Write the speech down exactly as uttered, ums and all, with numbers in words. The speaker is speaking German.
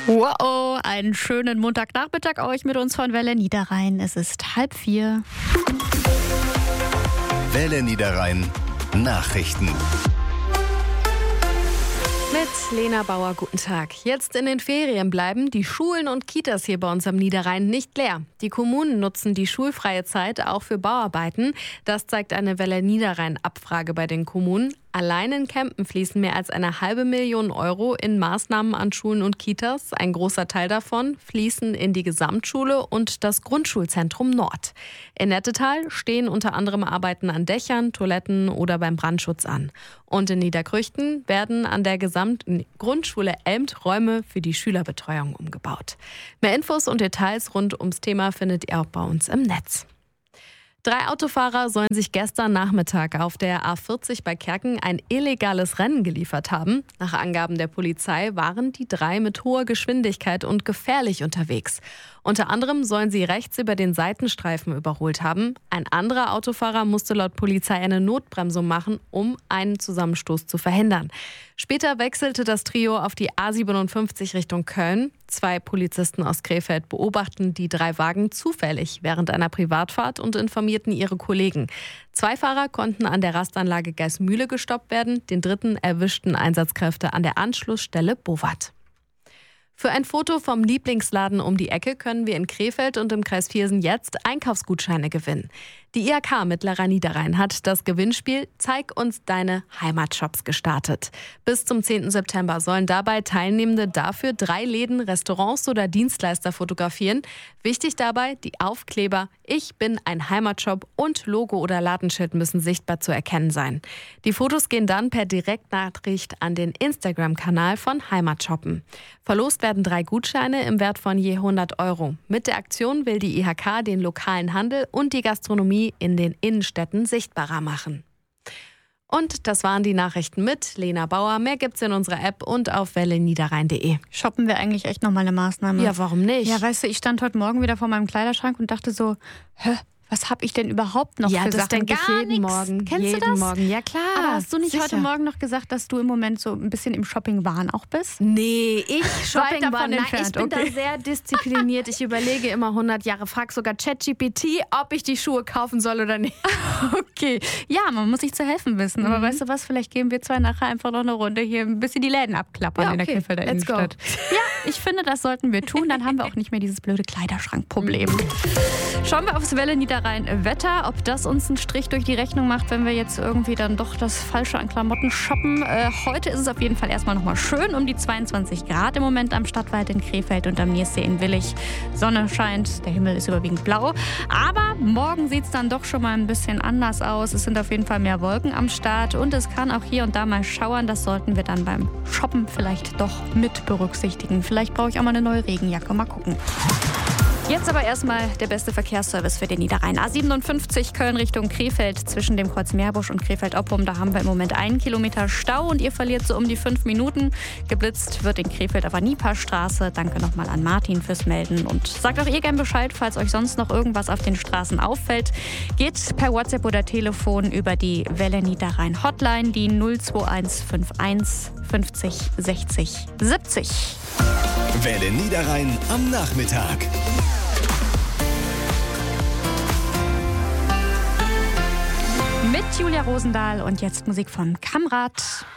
Wow, einen schönen Montagnachmittag euch mit uns von Welle Niederrhein. Es ist halb vier. Welle Niederrhein Nachrichten. Mit Lena Bauer, guten Tag. Jetzt in den Ferien bleiben die Schulen und Kitas hier bei uns am Niederrhein nicht leer. Die Kommunen nutzen die schulfreie Zeit auch für Bauarbeiten. Das zeigt eine Welle Niederrhein-Abfrage bei den Kommunen. Allein in Kempen fließen mehr als eine halbe Million Euro in Maßnahmen an Schulen und Kitas. Ein großer Teil davon fließen in die Gesamtschule und das Grundschulzentrum Nord. In Nettetal stehen unter anderem Arbeiten an Dächern, Toiletten oder beim Brandschutz an. Und in Niederkrüchten werden an der gesamten Grundschule Elmt Räume für die Schülerbetreuung umgebaut. Mehr Infos und Details rund ums Thema findet ihr auch bei uns im Netz. Drei Autofahrer sollen sich gestern Nachmittag auf der A vierzig bei Kerken ein illegales Rennen geliefert haben. Nach Angaben der Polizei waren die drei mit hoher Geschwindigkeit und gefährlich unterwegs. Unter anderem sollen sie rechts über den Seitenstreifen überholt haben. Ein anderer Autofahrer musste laut Polizei eine Notbremsung machen, um einen Zusammenstoß zu verhindern. Später wechselte das Trio auf die A siebenundfünfzig Richtung Köln. Zwei Polizisten aus Krefeld beobachten die drei Wagen zufällig während einer Privatfahrt und informierten ihre Kollegen. Zwei Fahrer konnten an der Rastanlage Geismühle gestoppt werden. Den dritten erwischten Einsatzkräfte an der Anschlussstelle Bowat. Für ein Foto vom Lieblingsladen um die Ecke können wir in Krefeld und im Kreis Viersen jetzt Einkaufsgutscheine gewinnen. Die I H K Mittlerer Niederrhein hat das Gewinnspiel Zeig uns deine Heimatshops gestartet. Bis zum zehnten September sollen dabei Teilnehmende dafür drei Läden, Restaurants oder Dienstleister fotografieren. Wichtig dabei, die Aufkleber Ich bin ein Heimatshop und Logo oder Ladenschild müssen sichtbar zu erkennen sein. Die Fotos gehen dann per Direktnachricht an den Instagram-Kanal von Heimatshoppen. Verlost werden drei Gutscheine im Wert von je hundert Euro. Mit der Aktion will die I H K den lokalen Handel und die Gastronomie in den Innenstädten sichtbarer machen. Und das waren die Nachrichten mit Lena Bauer. Mehr gibt's in unserer App und auf welle niederrhein punkt de. Shoppen wir eigentlich echt nochmal eine Maßnahme? Ja, warum nicht? Ja, weißt du, ich stand heute Morgen wieder vor meinem Kleiderschrank und dachte so, hä? Was habe ich denn überhaupt noch ja, für das Sachen? denke ich jeden nix. Morgen. Kennst jeden du das? Morgen, ja klar. Aber hast du nicht sicher. heute Morgen noch gesagt, dass du im Moment so ein bisschen im Shopping-Wahn auch bist? Nee, ich shopping davon war, nein, entfernt, ich bin okay. da sehr diszipliniert. Ich überlege immer hundert Jahre, frag sogar ChatGPT, ob ich die Schuhe kaufen soll oder nicht. Okay, ja, man muss sich zu helfen wissen. Aber mhm. weißt du was, vielleicht gehen wir zwei nachher einfach noch eine Runde hier ein bisschen die Läden abklappern ja, okay. in der Krefelder Let's Innenstadt. Go. Ja, ich finde, das sollten wir tun. Dann haben wir auch nicht mehr dieses blöde Kleiderschrankproblem. Schauen wir aufs Welle Niederrhein Wetter, ob das uns einen Strich durch die Rechnung macht, wenn wir jetzt irgendwie dann doch das Falsche an Klamotten shoppen. Äh, heute ist es auf jeden Fall erstmal nochmal schön, um die zweiundzwanzig Grad im Moment am Stadtwald in Krefeld und am Niersee in Willich. Sonne scheint, der Himmel ist überwiegend blau. Aber morgen sieht es dann doch schon mal ein bisschen anders aus. Es sind auf jeden Fall mehr Wolken am Start und es kann auch hier und da mal schauern. Das sollten wir dann beim Shoppen vielleicht doch mit berücksichtigen. Vielleicht brauche ich auch mal eine neue Regenjacke. Mal gucken. Jetzt aber erstmal der beste Verkehrsservice für den Niederrhein. A siebenundfünfzig Köln Richtung Krefeld zwischen dem Kreuz Meerbusch und Krefeld-Oppum. Da haben wir im Moment einen Kilometer Stau und ihr verliert so um die fünf Minuten. Geblitzt wird in Krefeld aber Nieperstraße. Danke nochmal an Martin fürs Melden. Und sagt auch ihr gern Bescheid, falls euch sonst noch irgendwas auf den Straßen auffällt. Geht per WhatsApp oder Telefon über die Welle Niederrhein Hotline, die null zwei eins fünf eins fünfzig sechzig siebzig. Welle Niederrhein am Nachmittag. Mit Julia Rosendahl und jetzt Musik von Kamrat.